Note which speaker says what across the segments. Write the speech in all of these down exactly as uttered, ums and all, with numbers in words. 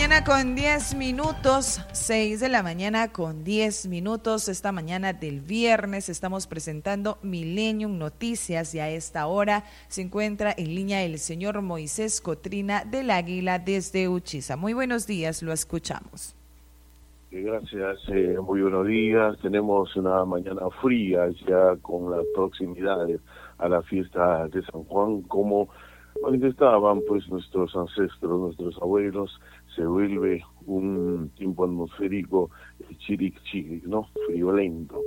Speaker 1: mañana con diez minutos, seis de la mañana con diez minutos. Esta mañana del viernes estamos presentando Millennium Noticias y a esta hora se encuentra en línea el señor Moisés Cotrina del Águila desde Uchiza. Muy buenos días, lo escuchamos.
Speaker 2: Gracias, eh, muy buenos días. Tenemos una mañana fría ya con las proximidades a la fiesta de San Juan, como manifestaban pues nuestros ancestros, nuestros abuelos. Se vuelve un tiempo atmosférico chiric chiric, ¿no? Friolento.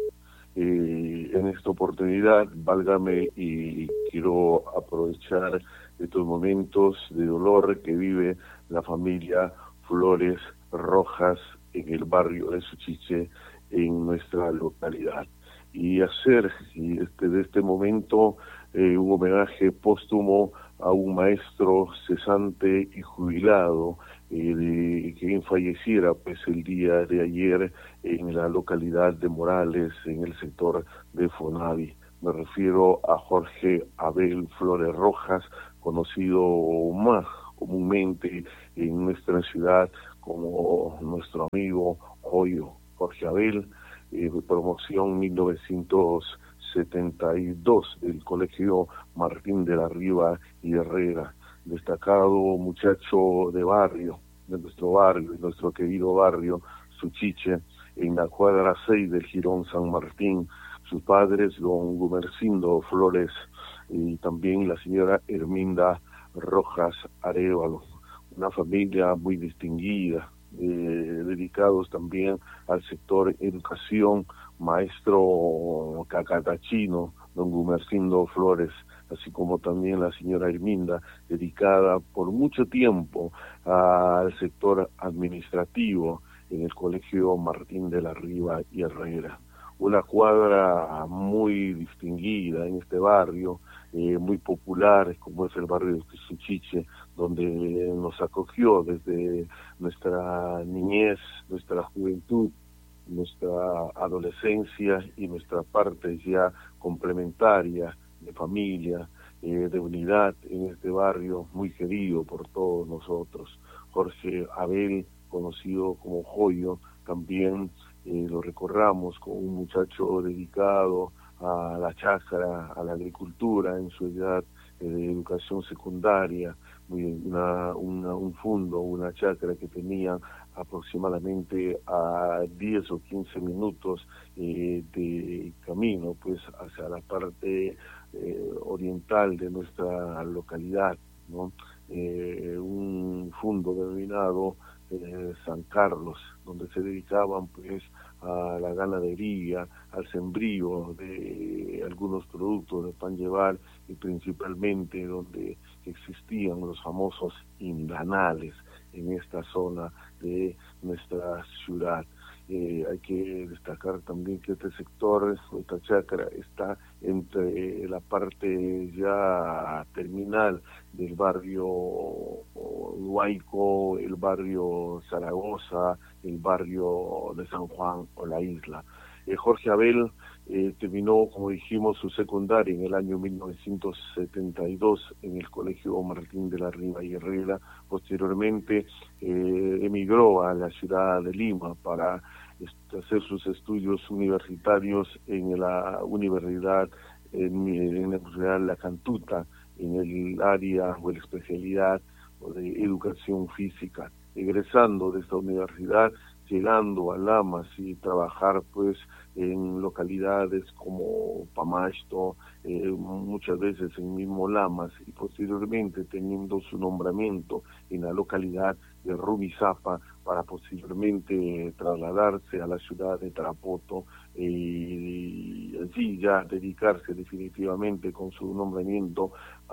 Speaker 2: Eh, en esta oportunidad, válgame, y quiero aprovechar estos momentos de dolor que vive la familia Flores Rojas en el barrio de Suchiche, en nuestra localidad, y hacer y este, de este momento eh, un homenaje póstumo a un maestro cesante y jubilado, eh, de, quien falleciera pues el día de ayer en la localidad de Morales, en el sector de Fonavi. Me refiero a Jorge Abel Flores Rojas, conocido más comúnmente en nuestra ciudad como nuestro amigo Joyo. Jorge Abel, eh, promoción mil novecientos setenta y dos del Colegio Martín de la Riva y Herrera, destacado muchacho de barrio, de nuestro barrio, de nuestro querido barrio Suchiche, en la cuadra seis del Jirón San Martín. Sus padres, don Gumercindo Flores, y también la señora Herminda Rojas Arévalo, una familia muy distinguida, eh, dedicados también al sector educación, maestro cacatachino, don Gumercindo Flores, así como también la señora Herminda, dedicada por mucho tiempo al sector administrativo en el Colegio Martín de la Riva y Herrera. Una cuadra muy distinguida en este barrio, eh, muy popular, como es el barrio de Suchiche, donde nos acogió desde nuestra niñez, nuestra juventud, nuestra adolescencia y nuestra parte ya complementaria de familia, eh, de unidad en este barrio muy querido por todos nosotros. Jorge Abel, conocido como Joyo, también eh, lo recordamos como un muchacho dedicado a la chacra, a la agricultura en su edad eh, de educación secundaria, muy, una, una, un fondo, una chacra que tenía aproximadamente a diez o quince minutos eh, de camino pues hacia la parte eh, oriental de nuestra localidad, ¿no? Eh, un fondo denominado eh, San Carlos, donde se dedicaban pues a la ganadería, al sembrío de algunos productos de pan llevar, y principalmente donde existían los famosos indanales en esta zona de nuestra ciudad. Eh, hay que destacar también que este sector, esta chacra, está entre la parte ya terminal del barrio Huayco, el barrio Zaragoza, el barrio de San Juan o la isla. Eh, Jorge Abel eh, terminó, como dijimos, su secundaria en el año mil novecientos setenta y dos en el Colegio Martín de la Riva y Herrera. Posteriormente eh, emigró a la ciudad de Lima para hacer sus estudios universitarios en la Universidad, en, en la Universidad La Cantuta, en el área o la especialidad de educación física. Egresando de esta universidad, llegando a Lamas y trabajar pues en localidades como Pamasto, eh, muchas veces en mismo Lamas, y posteriormente teniendo su nombramiento en la localidad de Rumizápa para posteriormente trasladarse a la ciudad de Tarapoto eh, y allí ya dedicarse definitivamente con su nombramiento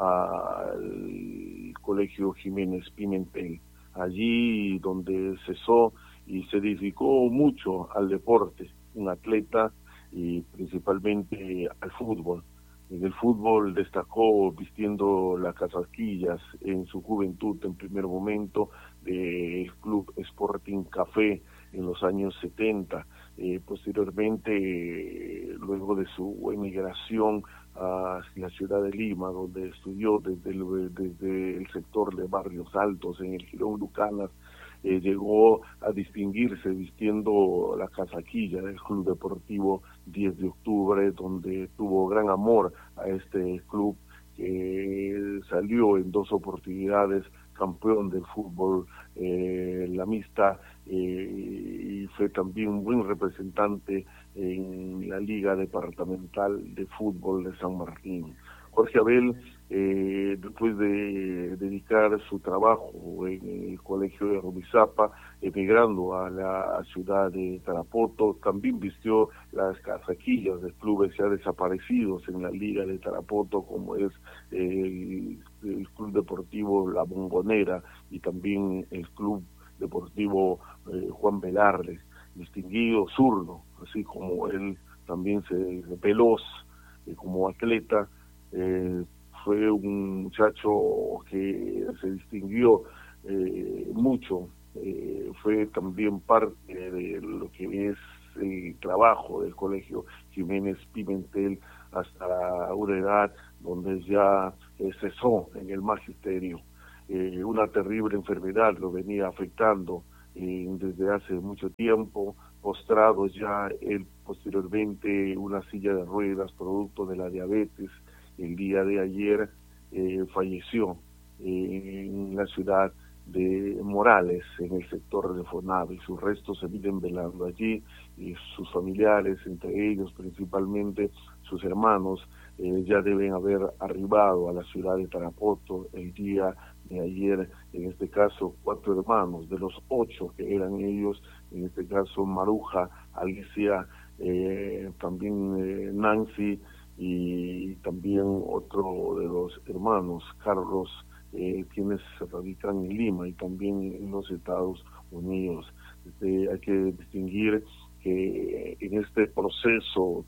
Speaker 2: al Colegio Jiménez Pimentel, allí donde cesó y se dedicó mucho al deporte, un atleta y principalmente al fútbol. En el fútbol destacó vistiendo las casasquillas en su juventud, en primer momento, del Club Sporting Café en los años setenta. Eh, posteriormente, eh, luego de su emigración a la ciudad de Lima, donde estudió desde el, desde el sector de Barrios Altos, en el Girón Lucanas, eh, llegó a distinguirse vistiendo la casaquilla del Club Deportivo diez de octubre, donde tuvo gran amor a este club que salió en dos oportunidades campeón del fútbol eh, lamista eh, y fue también un buen representante en la Liga Departamental de Fútbol de San Martín. Jorge Abel, eh, después de dedicar su trabajo en el colegio de Rumizápa, emigrando a la ciudad de Tarapoto, también vistió las casaquillas de clubes ya desaparecidos en la Liga de Tarapoto, como es el, el Club Deportivo La Bombonera y también el Club Deportivo eh, Juan Velarde, distinguido zurdo, así como él también se veloz eh, como atleta. Eh, fue un muchacho que se distinguió eh, mucho, eh, fue también parte de lo que es el trabajo del Colegio Jiménez Pimentel hasta una edad donde ya eh, cesó en el magisterio. Eh, una terrible enfermedad lo venía afectando eh, desde hace mucho tiempo, postrado ya él posteriormente una silla de ruedas producto de la diabetes. El día de ayer eh, falleció eh, en la ciudad de Morales, en el sector de Fonado, y sus restos se vienen velando allí, y sus familiares, entre ellos principalmente sus hermanos, eh, ya deben haber arribado a la ciudad de Tarapoto el día de ayer. En este caso, cuatro hermanos de los ocho que eran ellos, en este caso Maruja, Alicia, eh, también eh, Nancy, y también otro de los hermanos, Carlos, eh, quienes se radican en Lima y también en los Estados Unidos. Este, hay que distinguir que en este proceso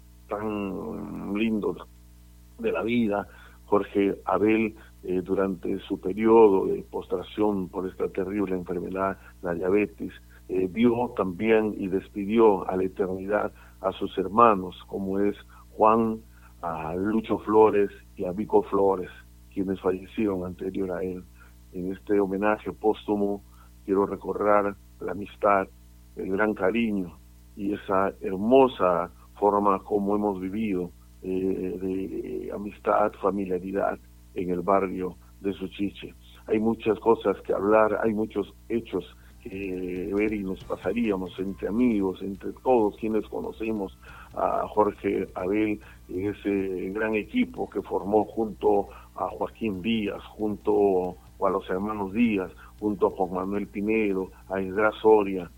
Speaker 2: tan lindo de la vida, Jorge Abel, eh, durante su periodo de postración por esta terrible enfermedad, la diabetes, eh, vio también y despidió a la eternidad a sus hermanos, como es Juan, a Lucho Flores y a Vico Flores, quienes fallecieron anterior a él. En este homenaje póstumo quiero recordar la amistad, el gran cariño y esa hermosa forma como hemos vivido eh, de amistad, familiaridad en el barrio de Suchiche. Hay muchas cosas que hablar, hay muchos hechos que ver y nos pasaríamos entre amigos, entre todos quienes conocemos a Jorge Abel, ese gran equipo que formó junto a Joaquín Díaz, junto a los hermanos Díaz, junto a Juan Manuel Pinedo, a Isra Soria,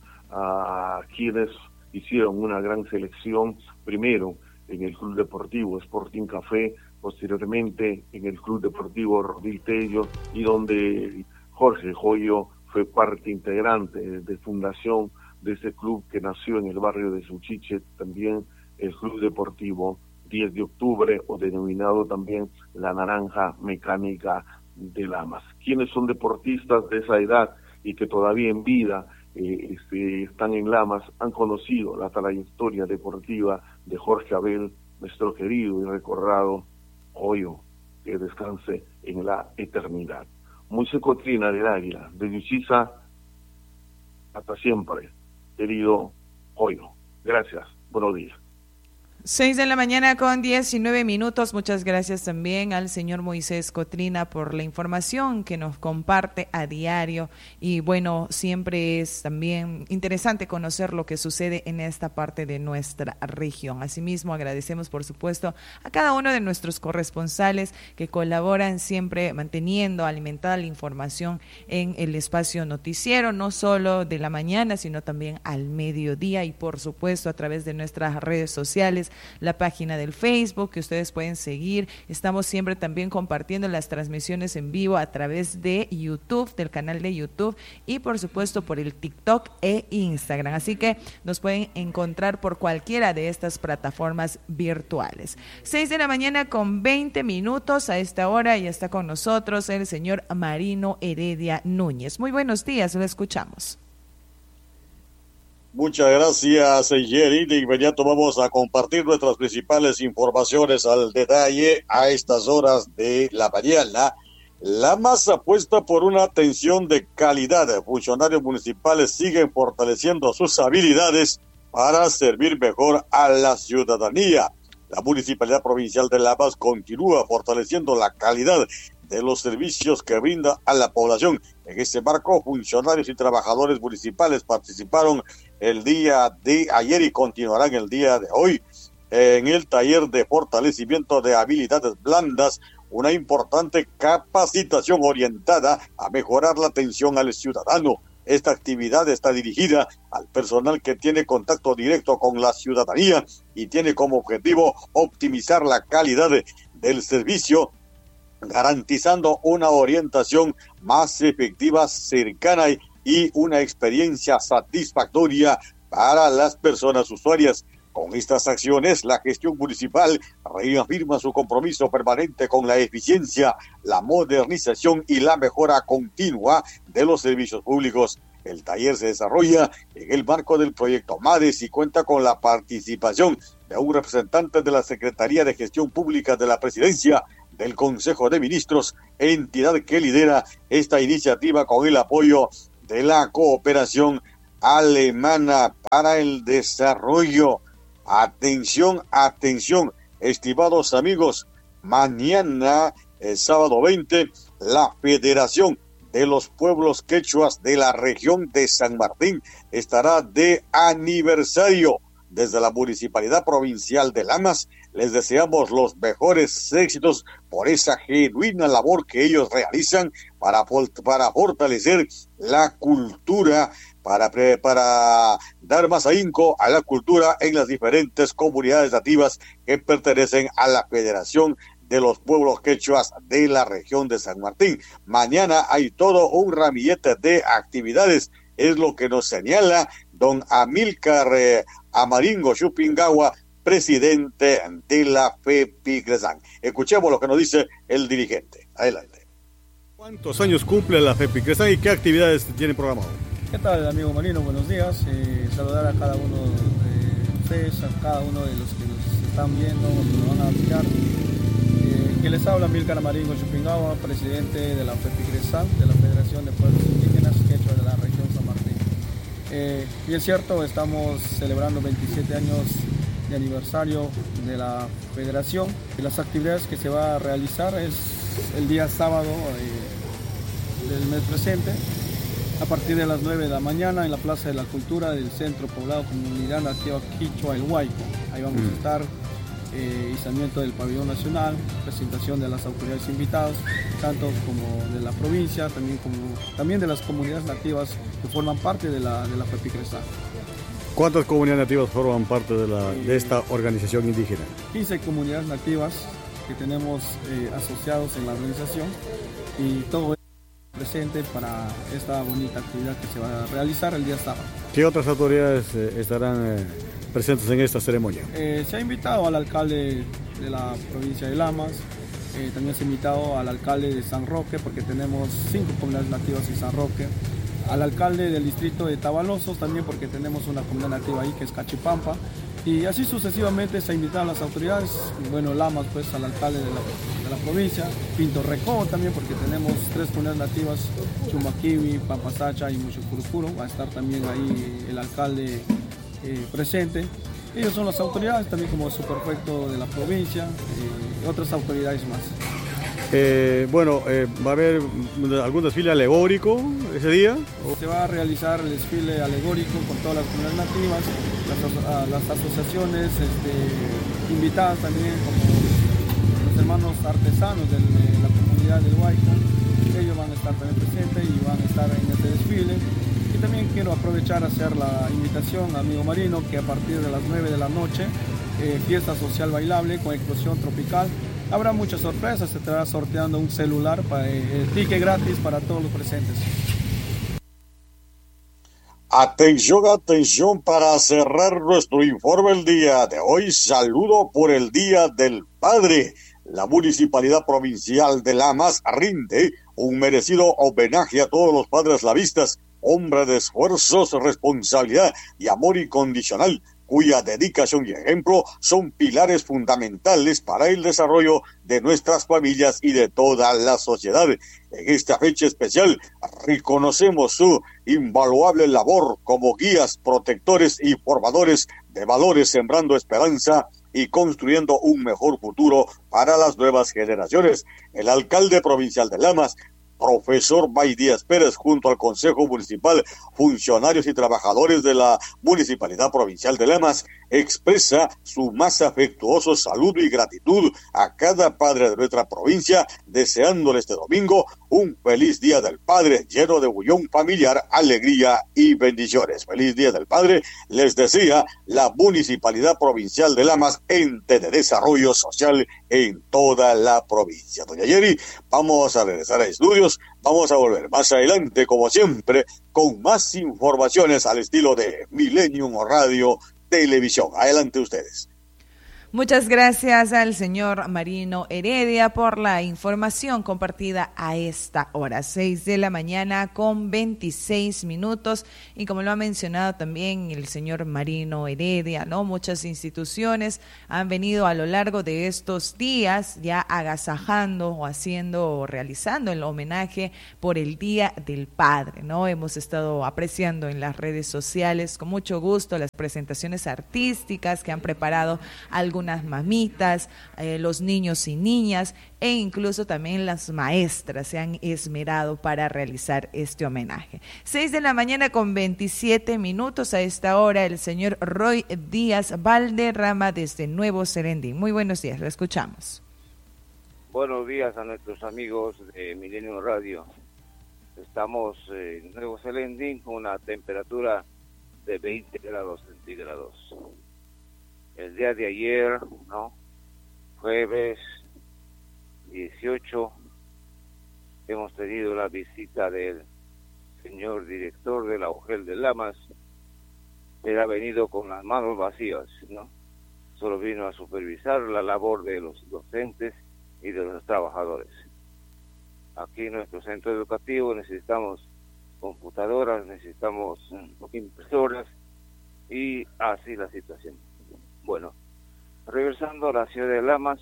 Speaker 2: a quienes hicieron una gran selección, primero en el Club Deportivo Sporting Café, posteriormente en el Club Deportivo Rodil Tello, y donde Jorge Joyo fue parte integrante de fundación de ese club que nació en el barrio de Suchiche, también el Club Deportivo diez de octubre, o denominado también la Naranja Mecánica de Lamas. Quienes son deportistas de esa edad y que todavía en vida eh, este, están en Lamas, han conocido la trayectoria deportiva de Jorge Abel, nuestro querido y recordado Joyo, que descanse en la eternidad. Moisés Cotrina del Águila, de Yuchiza, hasta siempre, querido Joyo. Gracias, buenos días.
Speaker 1: Seis de la mañana con diecinueve minutos. Muchas gracias también al señor Moisés Cotrina por la información que nos comparte a diario. Y bueno, siempre es también interesante conocer lo que sucede en esta parte de nuestra región. Asimismo, agradecemos por supuesto a cada uno de nuestros corresponsales que colaboran siempre manteniendo alimentada la información en el espacio noticiero, no solo de la mañana, sino también al mediodía, y por supuesto a través de nuestras redes sociales, la página del Facebook que ustedes pueden seguir. Estamos siempre también compartiendo las transmisiones en vivo a través de YouTube, del canal de YouTube, y por supuesto por el TikTok e Instagram. Así que nos pueden encontrar por cualquiera de estas plataformas virtuales. Seis de la mañana con veinte minutos. A esta hora ya está con nosotros el señor Marino Heredia Núñez. Muy buenos días, lo escuchamos.
Speaker 3: Muchas gracias, Jerry. De inmediato vamos a compartir nuestras principales informaciones al detalle a estas horas de la mañana. Lamas apuesta por una atención de calidad. Funcionarios municipales siguen fortaleciendo sus habilidades para servir mejor a la ciudadanía. La Municipalidad Provincial de Lamas continúa fortaleciendo la calidad de los servicios que brinda a la población. En este marco, funcionarios y trabajadores municipales participaron el día de ayer y continuarán el día de hoy en el taller de fortalecimiento de habilidades blandas, una importante capacitación orientada a mejorar la atención al ciudadano. Esta actividad está dirigida al personal que tiene contacto directo con la ciudadanía y tiene como objetivo optimizar la calidad de, del servicio, garantizando una orientación más efectiva, cercana y, y una experiencia satisfactoria para las personas usuarias. Con estas acciones, la gestión municipal reafirma su compromiso permanente con la eficiencia, la modernización y la mejora continua de los servicios públicos. El taller se desarrolla en el marco del proyecto MADES y cuenta con la participación de un representante de la Secretaría de Gestión Pública de la Presidencia, del Consejo de Ministros, entidad que lidera esta iniciativa con el apoyo de la Cooperación Alemana para el Desarrollo. Atención, atención, estimados amigos, mañana, el sábado veinte, la Federación de los Pueblos Quechuas de la región de San Martín estará de aniversario. Desde la Municipalidad Provincial de Lamas, les deseamos los mejores éxitos por esa genuina labor que ellos realizan para, para fortalecer la cultura, para, para dar más ahínco a la cultura en las diferentes comunidades nativas que pertenecen a la Federación de los Pueblos Quechuas de la región de San Martín. Mañana hay todo un ramillete de actividades, es lo que nos señala don Amílcar eh, Amaringo Chupingawa, presidente de la FEPICRESAN. Escuchemos lo que nos dice el dirigente. Adelante.
Speaker 4: ¿Cuántos años cumple la FEPICRESAN y qué actividades tiene programado?
Speaker 5: ¿Qué tal, amigo Marino? Buenos días. Eh, saludar a cada uno de ustedes, a cada uno de los que nos están viendo, nos van a mirar. Eh, que les habla Amílcar Amaringo Chupingawa, presidente de la FEPICRESAN, de la Federación de Pueblos Indígenas Quechua de la región San Martín. Eh, y es cierto, estamos celebrando veintisiete años de aniversario de la Federación. Y las actividades que se va a realizar es el día sábado eh, del mes presente, a partir de las nueve de la mañana en la Plaza de la Cultura del Centro Poblado Comunidad Nativa Quichua El Huayco. Ahí vamos a estar, eh, izamiento del pabellón nacional, presentación de las autoridades invitadas, tanto como de la provincia, también, como, también de las comunidades nativas que forman parte de la, de la FEPICRESAN.
Speaker 4: ¿Cuántas comunidades nativas forman parte de, la, de esta organización indígena?
Speaker 5: quince comunidades nativas que tenemos eh, asociados en la organización y todo presente para esta bonita actividad que se va a realizar el día sábado.
Speaker 4: ¿Qué otras autoridades eh, estarán eh, presentes en esta ceremonia?
Speaker 5: Eh, se ha invitado al alcalde de la provincia de Lamas, eh, también se ha invitado al alcalde de San Roque, porque tenemos cinco comunidades nativas en San Roque, al alcalde del distrito de Tabalosos también, porque tenemos una comunidad nativa ahí que es Cachipampa, y así sucesivamente se ha invitado a las autoridades. Bueno, Lamas pues al alcalde de la, de la provincia, Pinto Recó también, porque tenemos tres comunidades nativas, Chumaquibi, Pampasacha y Muchucurucuro. Va a estar también ahí el alcalde eh, presente. Ellos son las autoridades, también como superprefecto de la provincia y otras autoridades más.
Speaker 4: Eh, bueno, eh, ¿va a haber algún desfile alegórico ese día?
Speaker 5: Se va a realizar el desfile alegórico con todas las comunidades nativas, las, las asociaciones este, invitadas también, como los hermanos artesanos de la comunidad del Huayco. Ellos van a estar también presentes y van a estar en este desfile. Y también quiero aprovechar a hacer la invitación, amigo Marino, que a partir de las nueve de la noche, eh, fiesta social bailable con explosión tropical. Habrá muchas sorpresas, se estará sorteando un celular, para, eh, ticket gratis para todos los presentes.
Speaker 3: Atención, atención, para cerrar nuestro informe el día de hoy, saludo por el Día del Padre. La Municipalidad Provincial de Lamas rinde un merecido homenaje a todos los padres lavistas, hombres de esfuerzos, responsabilidad y amor incondicional. cuya dedicación y ejemplo son pilares fundamentales para el desarrollo de nuestras familias y de toda la sociedad. En esta fecha especial reconocemos su invaluable labor como guías, protectores y formadores de valores, sembrando esperanza y construyendo un mejor futuro para las nuevas generaciones. El alcalde provincial de Lamas, profesor Bay Díaz Pérez, junto al Consejo Municipal, funcionarios y trabajadores de la Municipalidad Provincial de Lamas, expresa su más afectuoso saludo y gratitud a cada padre de nuestra provincia, deseándole este domingo un feliz Día del Padre, lleno de bullón familiar, alegría y bendiciones. Feliz Día del Padre, les decía la Municipalidad Provincial de Lamas, ente de desarrollo social en toda la provincia. Doña Yeri, vamos a regresar a estudios. Vamos a volver más adelante, como siempre, con más informaciones al estilo de Millennium Radio Televisión. Adelante ustedes.
Speaker 1: Muchas gracias al señor Marino Heredia por la información compartida a esta hora, seis de la mañana con veintiséis minutos, y como lo ha mencionado también el señor Marino Heredia, ¿no? Muchas instituciones han venido a lo largo de estos días ya agasajando o haciendo o realizando el homenaje por el Día del Padre, ¿no? Hemos estado apreciando en las redes sociales con mucho gusto las presentaciones artísticas que han preparado algunos unas mamitas, eh, los niños y niñas e incluso también las maestras se han esmerado para realizar este homenaje. Seis de la mañana con veintisiete minutos, a esta hora el señor Roy Díaz Valderrama desde Nuevo Serendín. Muy buenos días, lo escuchamos.
Speaker 6: Buenos días a nuestros amigos de Milenio Radio. Estamos en Nuevo Serendín con una temperatura de veinte grados centígrados. El día de ayer, ¿no? Jueves dieciocho, hemos tenido la visita del señor director de la U G E L de Lamas. Él ha venido con las manos vacías, ¿no? Solo vino a supervisar la labor de los docentes y de los trabajadores. Aquí en nuestro centro educativo necesitamos computadoras, necesitamos impresoras y así la situación. Bueno, regresando a la ciudad de Lamas,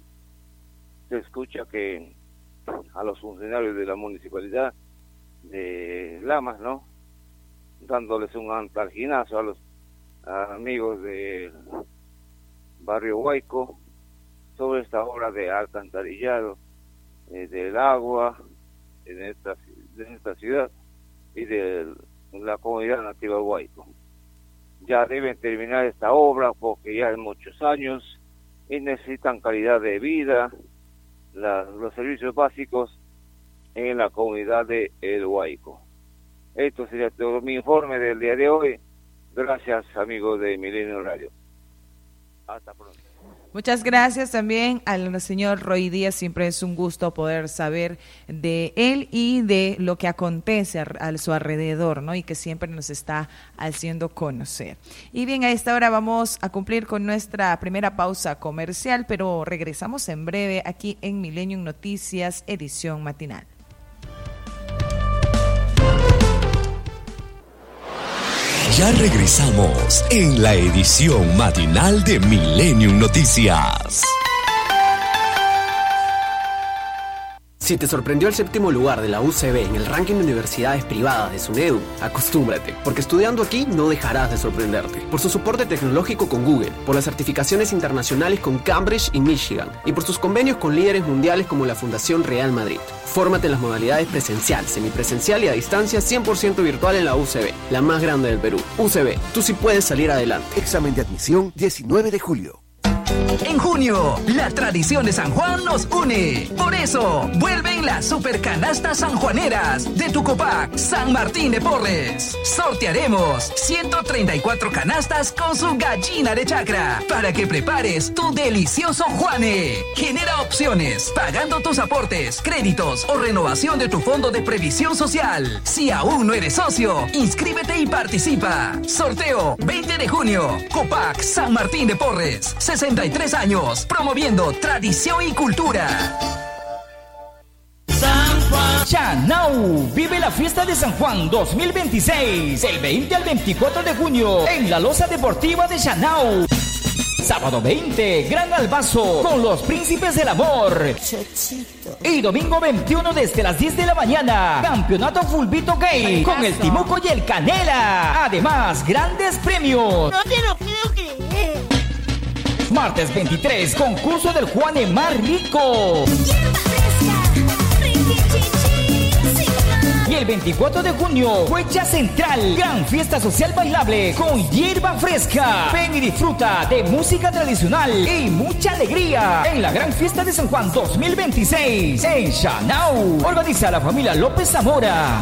Speaker 6: se escucha que a los funcionarios de la municipalidad de Lamas, ¿no? Dándoles un antalginazo a los a amigos del barrio Huayco sobre esta obra de alcantarillado eh, del agua en esta, en esta ciudad y de la comunidad nativa Huayco. Ya deben terminar esta obra porque ya hay muchos años y necesitan calidad de vida, la, los servicios básicos en la comunidad de El Huayco. Esto sería todo mi informe del día de hoy. Gracias, amigos de Milenio Radio. Hasta pronto.
Speaker 1: Muchas gracias también al señor Roy Díaz, siempre es un gusto poder saber de él y de lo que acontece a, a su alrededor, ¿no? Y que siempre nos está haciendo conocer. Y bien, a esta hora vamos a cumplir con nuestra primera pausa comercial, pero regresamos en breve aquí en Millennium Noticias, edición matinal.
Speaker 7: Ya regresamos en la edición matinal de Millennium Noticias.
Speaker 8: Si te sorprendió el séptimo lugar de la U C B en el ranking de universidades privadas de SUNEDU, acostúmbrate, porque estudiando aquí no dejarás de sorprenderte. Por su soporte tecnológico con Google, por las certificaciones internacionales con Cambridge y Michigan, y por sus convenios con líderes mundiales como la Fundación Real Madrid. Fórmate en las modalidades presencial, semipresencial y a distancia cien por ciento virtual en la U C B, la más grande del Perú. U C B, tú sí puedes salir adelante.
Speaker 9: Examen de admisión diecinueve de julio.
Speaker 10: En junio, la tradición de San Juan nos une. Por eso, vuelven las supercanastas sanjuaneras de tu Copac San Martín de Porres. Sortearemos ciento treinta y cuatro canastas con su gallina de chacra para que prepares tu delicioso Juane. Genera opciones pagando tus aportes, créditos o renovación de tu fondo de previsión social. Si aún no eres socio, inscríbete y participa. Sorteo veinte de junio. Copac San Martín de Porres. sesenta y tres años, promoviendo tradición y cultura.
Speaker 11: Chanau vive la fiesta de San Juan dos mil veintiséis, del veinte al veinticuatro de junio, en la Loza Deportiva de Chanau. Sábado veinte, Gran Albazo con los Príncipes del Amor. Chochito. Y domingo veintiuno desde las diez de la mañana, Campeonato Fulbito Gay con el Timuco y el Canela. Además, grandes premios.
Speaker 12: No te lo puedo creer.
Speaker 11: Martes veintitrés, concurso del Juane más rico. Y el veinticuatro de junio, Huecha Central, gran fiesta social bailable con hierba fresca. Ven y disfruta de música tradicional y mucha alegría en la gran fiesta de San Juan dos mil veintiséis en Chanau. Organiza la familia López Zamora.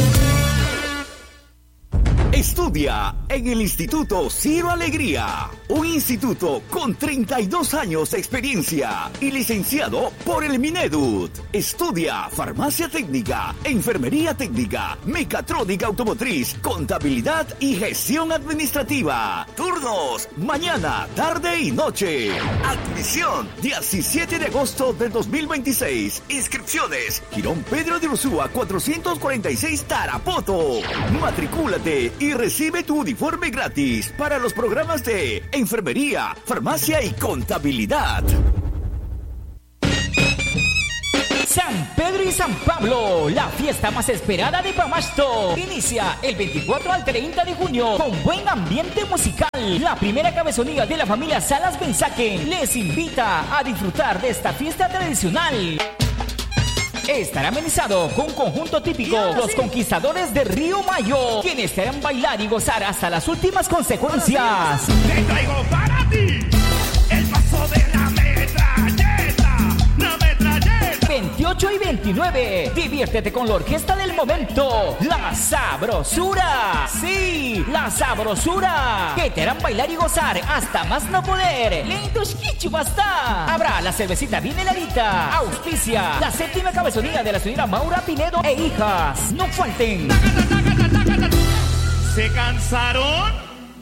Speaker 7: Estudia en el Instituto Ciro Alegría, un instituto con treinta y dos años de experiencia y licenciado por el Mineduc. Estudia farmacia técnica, enfermería técnica, mecatrónica automotriz, contabilidad y gestión administrativa. Turnos, mañana, tarde y noche. Admisión, diecisiete de agosto del dos mil veintiséis. Inscripciones, Girón Pedro de Ursúa cuatrocientos cuarenta y seis Tarapoto. Matricúlate y recibe tu uniforme gratis para los programas de enfermería, farmacia y contabilidad.
Speaker 11: San Pedro y San Pablo, la fiesta más esperada de Pamasto. Inicia el veinticuatro al treinta de junio con buen ambiente musical. La primera cabezonía de la familia Salas Benzaque les invita a disfrutar de esta fiesta tradicional. Estará amenizado con un conjunto típico, los Conquistadores de Río Mayo, quienes te harán bailar y gozar hasta las últimas consecuencias.
Speaker 13: Te traigo para ti el paso de la metralleta, la metralleta.
Speaker 11: veintiocho y veintinueve, diviértete con la orquesta del momento, La Sabrosura. Sí, La Sabrosura, que te harán bailar y gozar hasta más no poder. Lentos basta. Habrá la cervecita bien heladita. Auspicia la séptima cabezonía de la señora Maura Pinedo e hijas. No falten.
Speaker 13: ¿Se cansaron?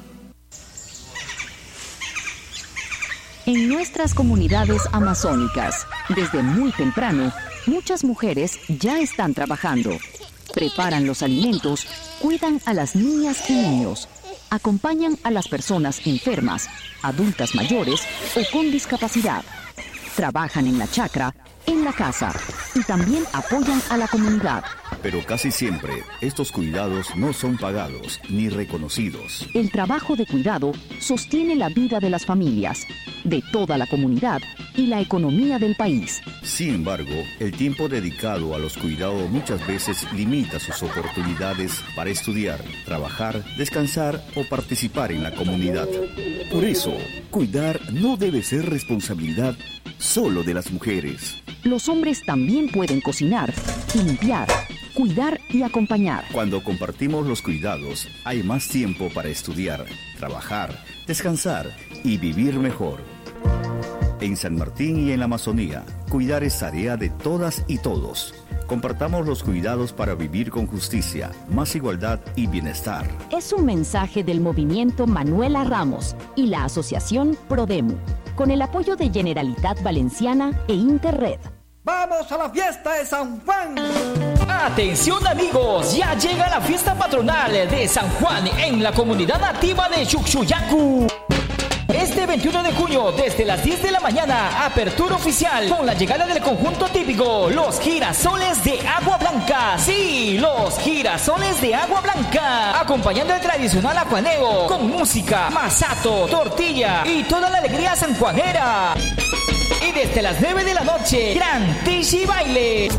Speaker 14: En nuestras comunidades amazónicas, desde muy temprano, muchas mujeres ya están trabajando. Preparan los alimentos, cuidan a las niñas y niños, acompañan a las personas enfermas, adultas mayores o con discapacidad. Trabajan en la chacra, en la casa y también apoyan a la comunidad.
Speaker 15: Pero casi siempre estos cuidados no son pagados ni reconocidos.
Speaker 14: El trabajo de cuidado sostiene la vida de las familias, de toda la comunidad y la economía del país.
Speaker 15: Sin embargo, el tiempo dedicado a los cuidados muchas veces limita sus oportunidades para estudiar, trabajar, descansar o participar en la comunidad. Por eso, cuidar no debe ser responsabilidad solo de las mujeres.
Speaker 14: Los hombres también pueden cocinar, limpiar, cuidar y acompañar.
Speaker 15: Cuando compartimos los cuidados, hay más tiempo para estudiar, trabajar, descansar y vivir mejor. En San Martín y en la Amazonía, cuidar es tarea de todas y todos. Compartamos los cuidados para vivir con justicia, más igualdad y bienestar.
Speaker 14: Es un mensaje del movimiento Manuela Ramos y la asociación Prodemu, con el apoyo de Generalitat Valenciana e Interred.
Speaker 16: ¡Vamos a la fiesta de San Juan!
Speaker 11: Atención amigos, ya llega la fiesta patronal de San Juan en la comunidad nativa de Chuchuyacu. Este veintiuno de junio, desde las diez de la mañana, apertura oficial con la llegada del conjunto típico, los girasoles de agua blanca. Sí, los girasoles de agua blanca. Acompañando el tradicional acuaneo con música, masato, tortilla y toda la alegría sanjuanera. Y desde las nueve de la noche, gran tishi baile.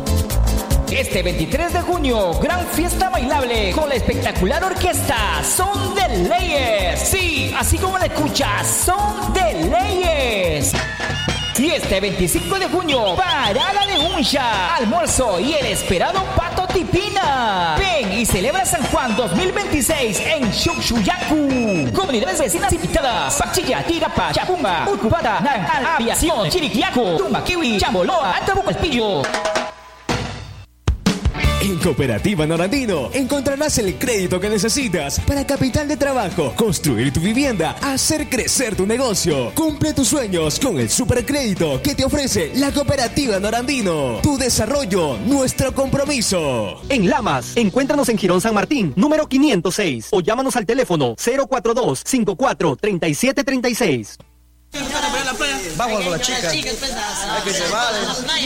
Speaker 11: Este veintitrés de junio, gran fiesta bailable con la espectacular orquesta Son de Leyes. Sí, así como la escuchas, Son de Leyes. Y este veinticinco de junio, parada de uncha, almuerzo y el esperado pato tipina. Ven y celebra San Juan dos mil veintiséis en Chuchuyacu. Comunidades vecinas invitadas: Pachilla, Tirapa, Chapumba, Urcubata, Naranjal, Aviación, Chiriquiaco, Tumba, Kiwi, Chamboloa, Atabuco, Espillo.
Speaker 17: En Cooperativa Norandino encontrarás el crédito que necesitas para capital de trabajo, construir tu vivienda, hacer crecer tu negocio. Cumple tus sueños con el supercrédito que te ofrece la Cooperativa Norandino. Tu desarrollo, nuestro compromiso.
Speaker 8: En Lamas, encuéntranos en Girón San Martín, número quinientos seis, o llámanos al teléfono cero cuatro dos, cinco cuatro, tres siete tres seis.
Speaker 16: Vamos con la chica. Hay que llevarle.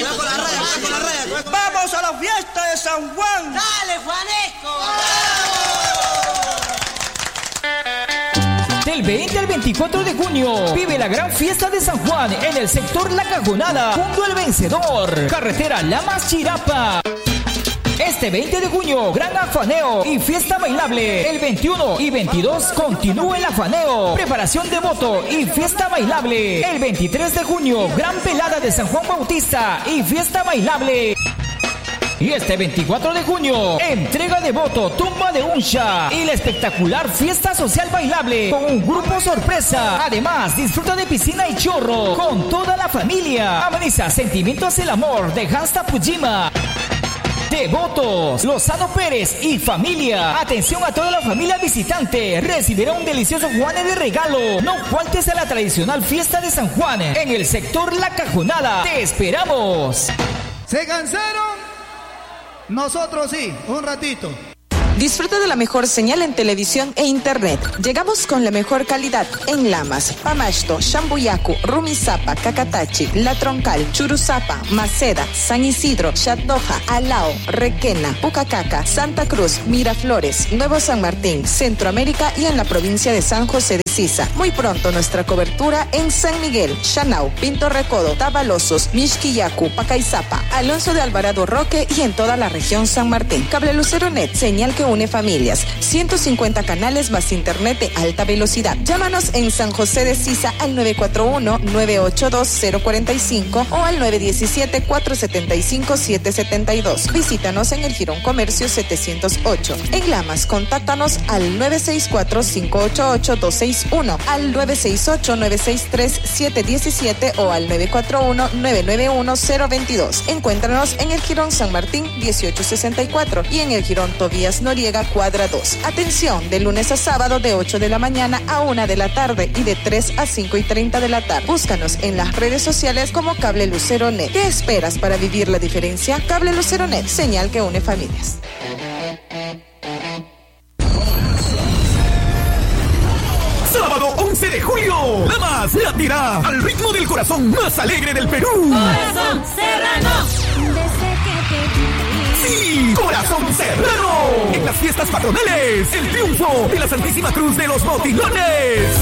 Speaker 16: Vamos a la fiesta de San Juan.
Speaker 12: Dale, Juanesco.
Speaker 11: Del veinte al veinticuatro de junio, vive la gran fiesta de San Juan en el sector La Cajonada, junto al Vencedor, carretera Lamas Chirapa. Este veinte de junio, gran afaneo y fiesta bailable. El veintiuno y veintidós continúa el afaneo, preparación de voto y fiesta bailable. El veintitrés de junio, gran velada de San Juan Bautista y fiesta bailable. Y este veinticuatro de junio, entrega de voto, tumba de uncha y la espectacular fiesta social bailable con un grupo sorpresa. Además, disfruta de piscina y chorro con toda la familia. Ameniza Sentimientos del Amor de Hansta Pujima. Devotos, Lozano Pérez y familia. Atención a toda la familia visitante. Recibirá un delicioso Juanes de regalo. No faltes a la tradicional fiesta de San Juan en el sector La Cajonada. ¡Te esperamos!
Speaker 16: ¿Se cansaron? Nosotros sí, un ratito.
Speaker 18: Disfruta de la mejor señal en televisión e internet. Llegamos con la mejor calidad en Lamas, Pamashto, Shambuyacu, Rumisapa, Cacatachi, La Troncal, Churuzapa, Maceda, San Isidro, Chatoja, Alao, Requena, Pucacaca, Santa Cruz, Miraflores, Nuevo San Martín, Centroamérica y en la provincia de San José de Sisa. Muy pronto nuestra cobertura en San Miguel, Chanau, Pinto Recodo, Tabalosos, Mixquillacu, Pacaizapa, Alonso de Alvarado Roque y en toda la región San Martín. Cable Lucero Net, señal que une familias. ciento cincuenta canales más internet de alta velocidad. Llámanos en San José de Sisa al nueve cuatro uno, nueve ocho dos, cero cuatro cinco o al nueve uno siete, cuatro siete cinco, siete siete dos. Visítanos en el Girón Comercio setecientos ocho. En Lamas, contáctanos al nueve seis cuatro, cinco ocho ocho, dos seis uno, al nueve seis ocho, nueve seis tres, siete uno siete o al nueve cuatro uno, nueve nueve uno, cero dos dos. Encuéntranos en el Girón San Martín dieciocho sesenta y cuatro y en el Girón Tobías Noriega, cuadra dos. Atención, de lunes a sábado de ocho de la mañana a una de la tarde y de tres a cinco y treinta de la tarde. Búscanos en las redes sociales como Cable Lucero Net. ¿Qué esperas para vivir la diferencia? Cable Lucero Net, señal que une familias.
Speaker 7: Sábado once de julio, Lamas latirá al ritmo del corazón más alegre del Perú.
Speaker 12: Corazón Serrano. Desde que te vi.
Speaker 7: Sí, Corazón Serrano. En las fiestas patronales, el triunfo de la Santísima Cruz de los Botilones.